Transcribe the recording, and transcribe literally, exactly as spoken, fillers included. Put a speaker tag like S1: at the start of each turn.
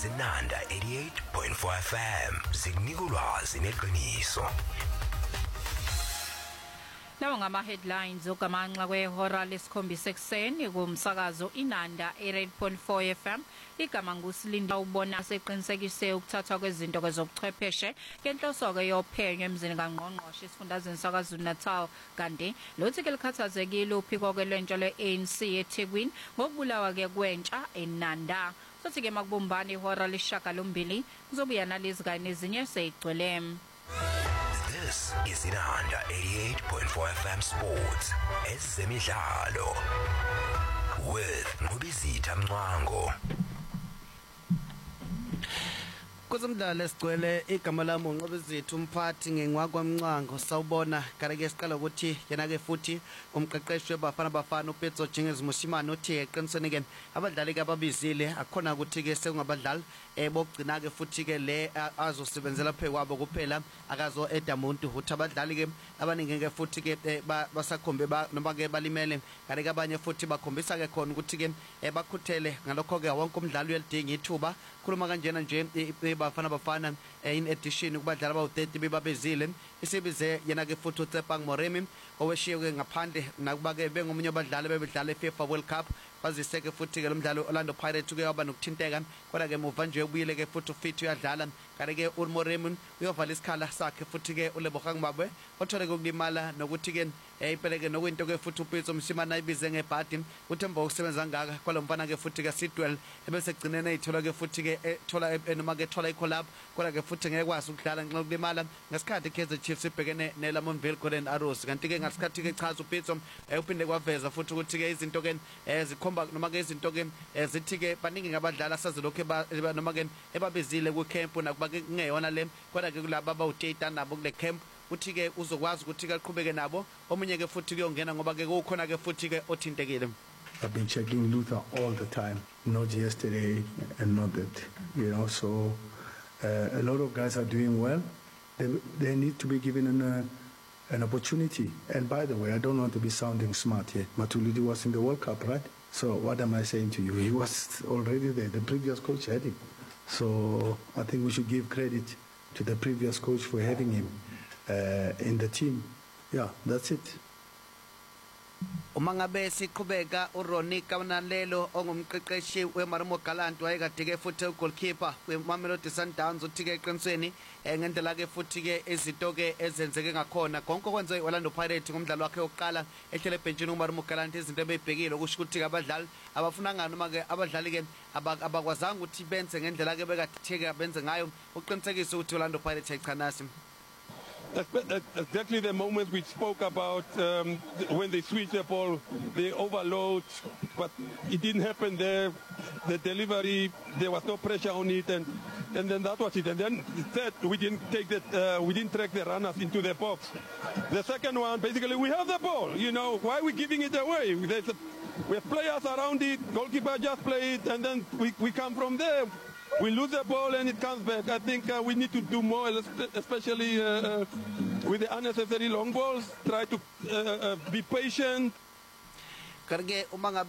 S1: Zinanda eighty-eight point four F M zikunika ulwazi neqiniso.
S2: Lawa ngama headlines okamanxa kwehora lesikhombisa ekseni kumsakazo Inanda eighty-eight point four F M. Igama nguSilinda ubona seqinisekise ukuthathwa kwezinto kwezobuchwepheshe kenhloso ke yophenyo emzini kaNgqongqoshe esifundazweni saKwaZulu Natal kanti lothi ke likhathazekile uphiko lwentsha lwe-A N C eThekwini ngokubulawa ke kwentsha eNanda. Sothi ke makubumbani ihora leshagalombili kuzobuya nalezi kanye nezinye seyigcwele.
S1: This is Inanda eighty-eight point four F M Sports. Ezemidlalo with Ngubizitha Mncwango.
S3: Kuzimdlalo esigcwele igama lami uNqobizitha umphathi ngenqwakwa Mncwango sawubona kanti ke siqala ukuthi yena ke futhi umqeqeshi webafana bafana uPetso Jingezi Musimane uthi eqinisweni ke abadlali ke ababizile akukhona ukuthi ke sekungabadlali ebogcina ke futhi ke le azosebenzela phe kwabo kuphela akazo edamuntu ukuthi abadlali ke abaningi ke futhi ke basakhombe noma ke balimele kanti ke abanye futhi bakhombisa ke khona ukuthi ke bakhuthele ngalokho ke wonke umdlali uyalidinga ithuba khuluma kanjena nje bafana bafana in addition kubadlala abawu thirty bebabezile isibize yena ke futhi uTsepang Moremi oweshiye ke ngaphandle nakuba ke bengomunye abadlali bebedlala eFIFA World Cup baziseke futhi ke lo mdlalo Orlando Pirates ke yaba nokuthinteka kodwa ke muva nje ubuyile ke futhi ufit uyadlala kanti ke uMoremi uyovala isikhala sakhe futhi ke uLebogang Mabwe othole ukulimala nokuthi ke eyipeleke nokwinto ke futhi uPetso Musimane ayibize ngebhadi uthemba ukusebenza ngaka kwalomfana ke futhi ke Sidwell ebese gcinene ithola ke futhi ke ethola noma ke thola icollab kodwa ke futhi ngekwazi ukudlala ngenxa yokulimala ngesikhathi Kaizer Chiefs ibhekene neLamontville Golden Arrows kanti ke ngasikhathi ke chaza uPetso uphinde kwaveza futhi ukuthi ke izinto ke ezikhomba noma ke izinto ke zithi ke baningi ngabadlala sazilokho noma ke ebabezile ku camp nakuba ke ngeyona le kodwa ke kulabo abawuteta nabo kule camp uthi ke uzokwazi ukuthi ke aqhubeke nabo omunye ke futhi kuyongena ngoba ke kukhona ke futhi ke othintekile.
S4: I've been checking Luther all the time, not yesterday and not that, you know, so uh, a lot of guys are doing well. They, they need to be given an, uh, an opportunity. And by the way, I don't want to be sounding smart here. Matulidi was in the World Cup, right? So what am I saying to you? He was already there. The previous coach had him. So I think we should give credit to the previous coach for having him uh, in the team. Yeah, that's it.
S3: Umangabe siqhubeka uRonnie Kamanalelo ongumqeqeshi weMarimo Galant wayekade ke futhi ugoalkeeper weMamelodi Sundowns uthi ke eqinisweni ngendlela ke futhi ke izinto ke ezenzeke ngakhona konke kwenze iOrlando Pirates ngomdlalo wakhe oqala ehlele benchini uMarimo Galant izinto ebeyibhekile ukusho ukuthi ke abadlali abafuna ngani noma ke abadlali ke abakwazanga ukuthi benze ngendlela ke bekade benze ngayo uqinisekisa ukuthi iOrlando Pirates ayichanasi.
S5: Exactly the moment we spoke about um, when they switch the ball, they overload, but it didn't happen there. The delivery, there was no pressure on it, and, and then that was it. And then third, we didn't take that, uh, we didn't track the runners into the box. The second one, basically, we have the ball. You know, why are we giving it away? There's a, we have players around it. Goalkeeper just play it, and then we we come from there. We lose the ball and it comes back. I think uh, we need to do more, especially uh, uh, with the unnecessary long balls. Try to uh, uh, be patient.